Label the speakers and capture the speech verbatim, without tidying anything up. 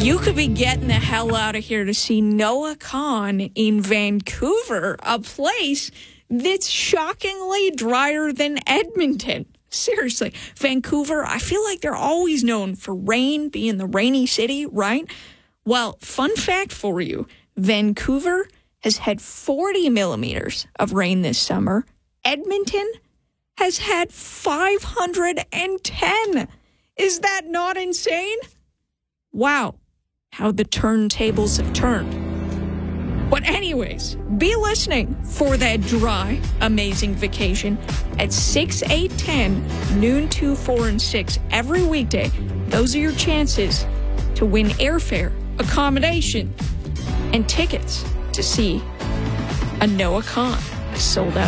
Speaker 1: You could be getting the hell out of here to see Noah Kahan in Vancouver, a place that's shockingly drier than Edmonton. Seriously, Vancouver, I feel like they're always known for rain, being the rainy city, right? Well, fun fact for you, Vancouver has had forty millimeters of rain this summer. Edmonton has had five hundred ten. Is that not insane? Wow, how the turntables have turned. But anyways, be listening for that dry, amazing vacation at six, eight, ten, noon, two, four, and six every weekday. Those are your chances to win airfare, accommodation, and tickets to see a Noah Kahan sold out